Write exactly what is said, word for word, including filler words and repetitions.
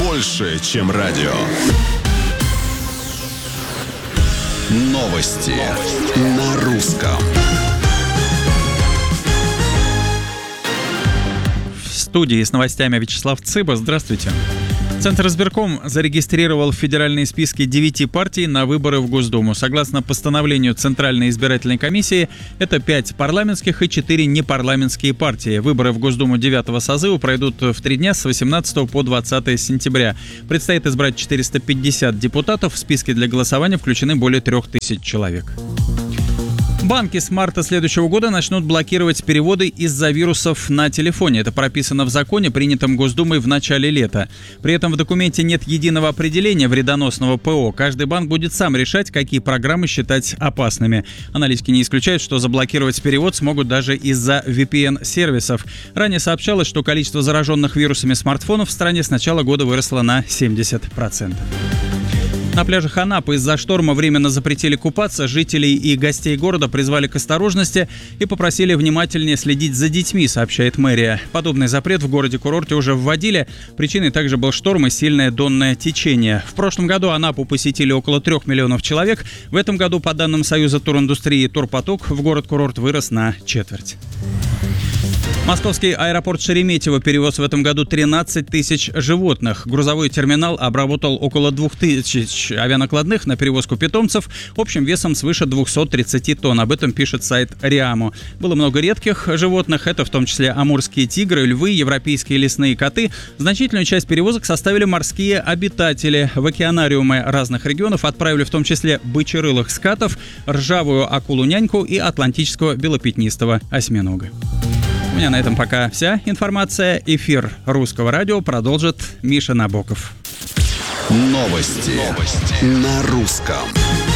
больше, чем радио. Новости на русском. В студии с новостями Вячеслав Цыба. Здравствуйте. Центр избирком зарегистрировал в федеральные списки девяти партий на выборы в Госдуму. Согласно постановлению Центральной избирательной комиссии, это пять парламентских и четыре непарламентские партии. Выборы в Госдуму девятого созыва пройдут в три дня с восемнадцатого по двадцатое сентября. Предстоит избрать четыреста пятьдесят депутатов. В списки для голосования включены более трех тысяч человек. Банки с марта следующего года начнут блокировать переводы из-за вирусов на телефоне. Это прописано в законе, принятом Госдумой в начале лета. При этом в документе нет единого определения вредоносного ПО. Каждый банк будет сам решать, какие программы считать опасными. Аналитики не исключают, что заблокировать перевод смогут даже из-за ви пи эн-сервисов. Ранее сообщалось, что количество зараженных вирусами смартфонов в стране с начала года выросло на семьдесят процентов. На пляжах Анапы из-за шторма временно запретили купаться. Жителей и гостей города призвали к осторожности и попросили внимательнее следить за детьми, сообщает мэрия. Подобный запрет в городе-курорте уже вводили. Причиной также был шторм и сильное донное течение. В прошлом году Анапу посетили около трех миллионов человек. В этом году, по данным Союза туриндустрии, турпоток в город-курорт вырос на четверть. Московский аэропорт Шереметьево перевез в этом году тринадцать тысяч животных. Грузовой терминал обработал около двух тысяч авианакладных на перевозку питомцев общим весом свыше двухсот тридцати тонн. Об этом пишет сайт РИАМО. Было много редких животных. Это в том числе амурские тигры, львы, европейские лесные коты. Значительную часть перевозок составили морские обитатели. В океанариумы разных регионов отправили в том числе бычерылых скатов, ржавую акулу-няньку и атлантического белопятнистого осьминога. У меня на этом пока вся информация. Эфир Русского радио продолжит Миша Набоков. Новости, Новости. на русском.